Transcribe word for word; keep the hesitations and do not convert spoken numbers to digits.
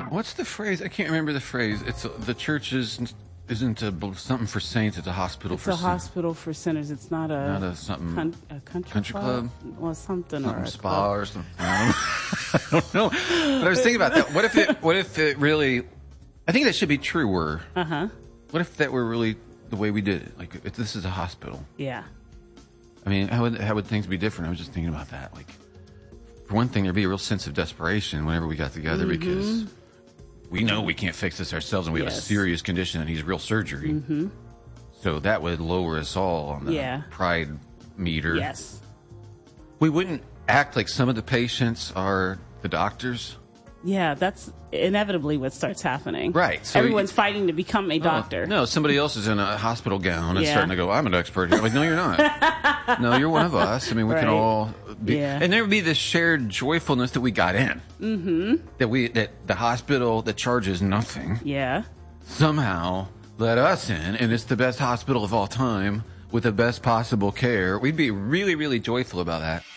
What's the phrase? I can't remember the phrase. It's uh, the church is, isn't a, something for saints. It's a hospital It's for a sinners. hospital for sinners. It's not a, Not a something- con- a country, country club? or something, Something or a spa club. or something. I don't know. But I was thinking about that. What if it? What if it really? I think that should be truer. Uh huh. What if that were really the way we did it? Like, if this is a hospital. Yeah. I mean, how would how would things be different? I was just thinking about that. Like, for one thing, there'd be a real sense of desperation whenever we got together Mm-hmm. because we know we can't fix this ourselves, and we have a Yes. serious condition that needs real surgery. Mm-hmm. So that would lower us all on the Yeah. pride meter. Yes. We wouldn't act like some of the patients are the doctors. Yeah, that's inevitably what starts happening. Right, so Everyone's you- fighting to become a doctor. No, somebody else is in a hospital gown and Yeah. starting to go, I'm an expert here. Like, no, you're not. No, you're one of us. I mean, we can Right. all be. Yeah. And there would be this shared joyfulness that we got in. Mm-hmm. That we that the hospital that charges nothing Yeah. somehow let us in, and it's the best hospital of all time with the best possible care. We'd be really, really joyful about that.